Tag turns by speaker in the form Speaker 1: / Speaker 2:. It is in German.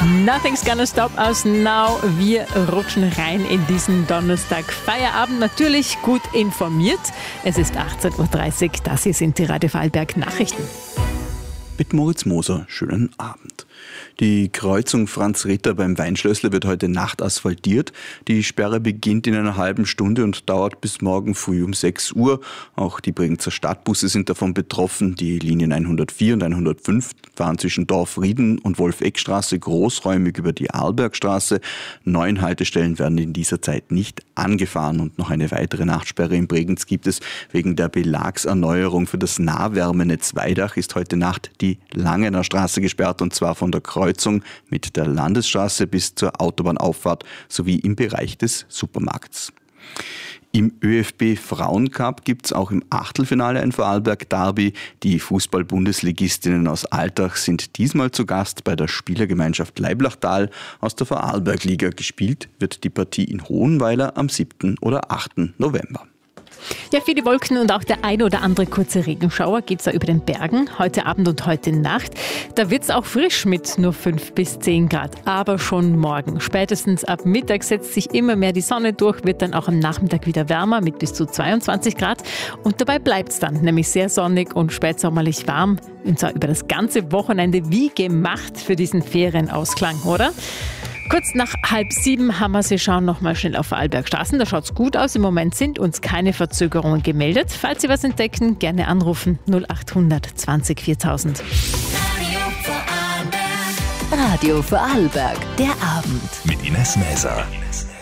Speaker 1: Nothing's gonna stop us now. Wir rutschen rein in diesen Donnerstag Feierabend. Natürlich gut informiert. Es ist 18.30 Uhr. Das hier sind die Radio Vorarlberg Nachrichten.
Speaker 2: Mit Moritz Moser, schönen Abend. Die Kreuzung Franz Ritter beim Weinschlössle wird heute Nacht asphaltiert. Die Sperre beginnt in einer halben Stunde und dauert bis morgen früh um 6 Uhr. Auch die Bregenzer Stadtbusse sind davon betroffen. Die Linien 104 und 105 fahren zwischen Dorfrieden und Wolfeckstraße großräumig über die Arlbergstraße. 9 Haltestellen werden in dieser Zeit nicht angefahren. Und noch eine weitere Nachtsperre in Bregenz gibt es. Wegen der Belagserneuerung für das Nahwärmenetz Weidach ist heute Nacht die Langener Straße gesperrt, und zwar von der Kreuzung mit der Landesstraße bis zur Autobahnauffahrt sowie im Bereich des Supermarkts. Im ÖFB Frauencup gibt es auch im Achtelfinale ein Vorarlberg-Derby. Die Fußball-Bundesligistinnen aus Altach sind diesmal zu Gast bei der Spielergemeinschaft Leiblachtal aus der Vorarlberg-Liga. Gespielt wird die Partie in Hohenweiler am 7. oder 8. November.
Speaker 1: Ja, viele Wolken und auch der eine oder andere kurze Regenschauer gibt es da über den Bergen, heute Abend und heute Nacht. Da wird es auch frisch mit nur 5 bis 10 Grad, aber schon morgen. Spätestens ab Mittag setzt sich immer mehr die Sonne durch, wird dann auch am Nachmittag wieder wärmer mit bis zu 22 Grad. Und dabei bleibt es dann, nämlich sehr sonnig und spätsommerlich warm. Und zwar über das ganze Wochenende, wie gemacht für diesen Ferienausklang, oder? Kurz nach 6:30 haben wir Sie schauen noch mal schnell auf Vorarlbergstraßen. Da schaut es gut aus. Im Moment sind uns keine Verzögerungen gemeldet. Falls Sie was entdecken, gerne anrufen 0800 20 4000.
Speaker 3: Radio Vorarlberg, der Abend.
Speaker 4: Mit Ines Mäser.